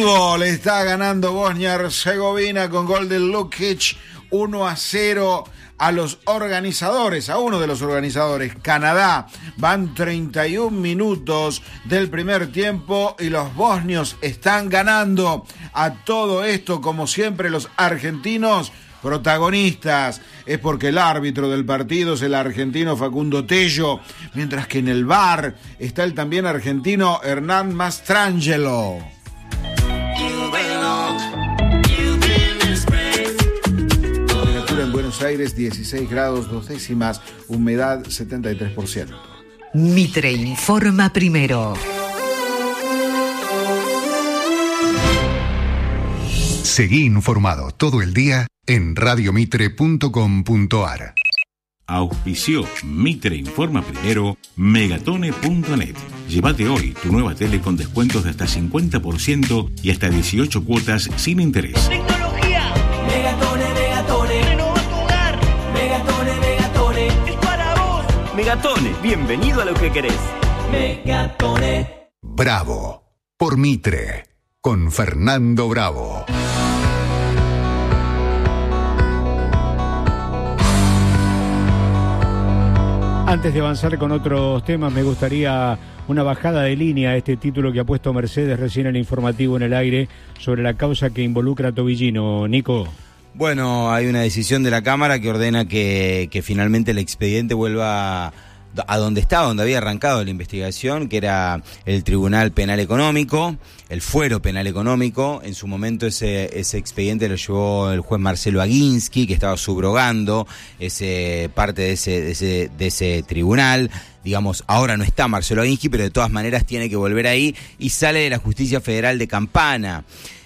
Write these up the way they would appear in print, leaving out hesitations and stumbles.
fútbol está ganando Bosnia-Herzegovina con gol de Lukic 1-0 a los organizadores, a uno de los organizadores, Canadá. Van 31 minutos del primer tiempo y los bosnios están ganando. A todo esto, como siempre, los argentinos protagonistas. Es porque el árbitro del partido es el argentino Facundo Tello, mientras que en el VAR está el también argentino Hernán Mastrangelo. Temperatura en Buenos Aires 16 grados 2 décimas, humedad 73%. Mitre informa primero. Seguí informado todo el día en radiomitre.com.ar. Auspició Mitre Informa Primero, Megatone.net. Llévate hoy tu nueva tele con descuentos de hasta 50% y hasta 18 cuotas sin interés. ¡Tecnología! Megatone, Megatone. ¡Renova tu hogar! Megatone, Megatone. ¡Es para vos! Megatone, bienvenido a lo que querés. Megatone. Bravo, por Mitre, con Fernando Bravo. Antes de avanzar con otros temas, me gustaría una bajada de línea a este título que ha puesto Mercedes recién en el informativo en el aire sobre la causa que involucra a Tobillino. Nico. Bueno, hay una decisión de la Cámara que ordena que finalmente el expediente vuelva a donde estaba, donde había arrancado la investigación, que era el Tribunal Penal Económico, el Fuero Penal Económico. En su momento ese expediente lo llevó el juez Marcelo Aguinsky, que estaba subrogando parte de ese tribunal. Digamos, ahora no está Marcelo Aguinsky, pero de todas maneras tiene que volver ahí, y sale de la Justicia Federal de Campana.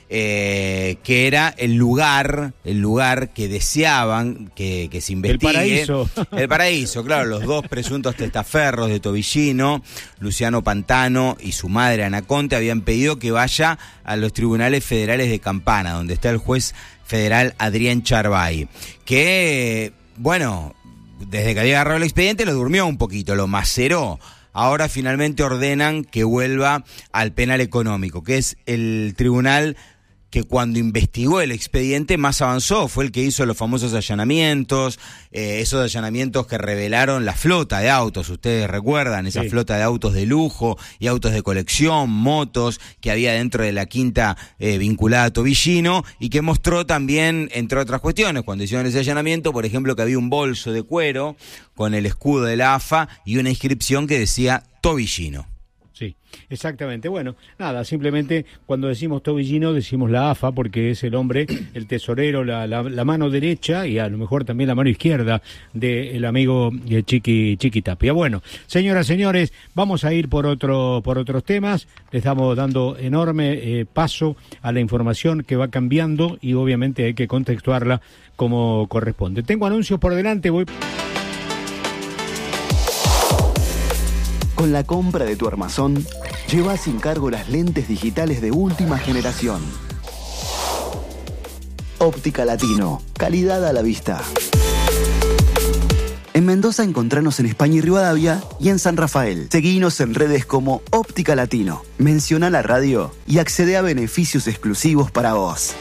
Que era el lugar que deseaban que se investigue. El paraíso, claro, los dos presuntos testaferros de Tobillino, Luciano Pantano y su madre Ana Conte, habían pedido que vaya a los tribunales federales de Campana, donde está el juez federal Adrián Charbay, que, bueno, desde que había agarrado el expediente lo durmió un poquito, lo maceró. Ahora finalmente ordenan que vuelva al penal económico, que es el tribunal que cuando investigó el expediente más avanzó, fue el que hizo los famosos allanamientos, esos allanamientos que revelaron la flota de autos, ustedes recuerdan, esa flota de autos de lujo y autos de colección, motos que había dentro de la quinta vinculada a Tobillino, y que mostró también, entre otras cuestiones, cuando hicieron ese allanamiento, por ejemplo, que había un bolso de cuero con el escudo de la AFA y una inscripción que decía Tobillino. Sí, exactamente. Bueno, nada, simplemente cuando decimos Tobillino decimos la AFA, porque es el hombre, el tesorero, la mano derecha y a lo mejor también la mano izquierda del amigo Chiqui Tapia. Bueno, señoras, señores, vamos a ir por otros temas. Le estamos dando enorme paso a la información que va cambiando y obviamente hay que contextuarla como corresponde. Tengo anuncios por delante, voy... Con la compra de tu armazón, lleva sin cargo las lentes digitales de última generación. Óptica Latino, calidad a la vista. En Mendoza encontranos en España y Rivadavia y en San Rafael. Seguinos en redes como Óptica Latino. Menciona la radio y accede a beneficios exclusivos para vos.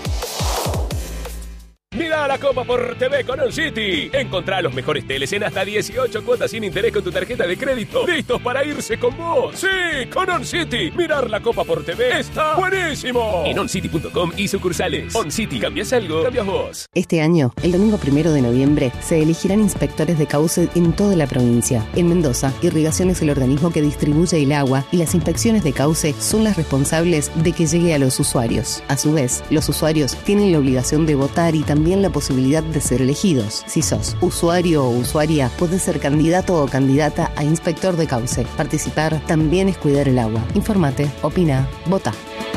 Mira la Copa por TV con OnCity. Encontrá los mejores teles en hasta 18 cuotas sin interés con tu tarjeta de crédito. ¡Listos para irse con vos! ¡Sí! ¡Con OnCity! Mirar la Copa por TV está buenísimo. En oncity.com y sucursales. OnCity. ¿Cambias algo? Cambias vos. Este año, el domingo 1 de noviembre, se elegirán inspectores de cauce en toda la provincia. En Mendoza, Irrigación es el organismo que distribuye el agua y las inspecciones de cauce son las responsables de que llegue a los usuarios. A su vez, los usuarios tienen la obligación de votar y también la posibilidad de ser elegidos. Si sos usuario o usuaria, podés ser candidato o candidata a inspector de cauce. Participar también es cuidar el agua. Informate, opina, vota.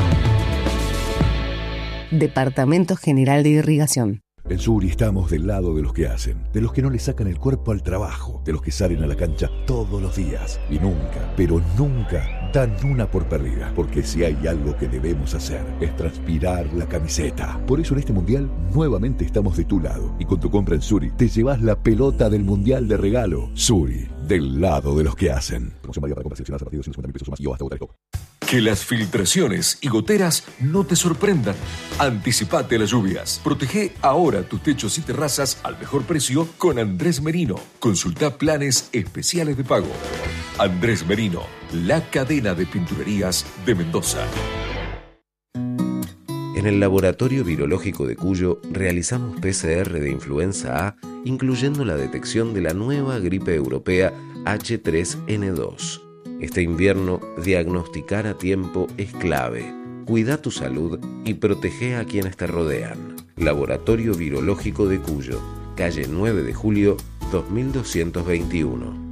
Departamento General de Irrigación. En Suri estamos del lado de los que hacen, de los que no le sacan el cuerpo al trabajo, de los que salen a la cancha todos los días y nunca, pero nunca dan una por perdida, porque si hay algo que debemos hacer es transpirar la camiseta. Por eso en este mundial nuevamente estamos de tu lado y con tu compra en Suri te llevas la pelota del mundial de regalo. Suri, del lado de los que hacen. Promoción válida para compras seleccionadas a partir de 250.000 pesos más y o hasta otra de copa. Que las filtraciones y goteras no te sorprendan. Anticipate a las lluvias. Protege ahora tus techos y terrazas al mejor precio con Andrés Merino. Consulta planes especiales de pago. Andrés Merino, la cadena de pinturerías de Mendoza. En el Laboratorio Virológico de Cuyo realizamos PCR de influenza A, incluyendo la detección de la nueva gripe europea H3N2. Este invierno, diagnosticar a tiempo es clave. Cuida tu salud y protege a quienes te rodean. Laboratorio Virológico de Cuyo, calle 9 de Julio, 2221.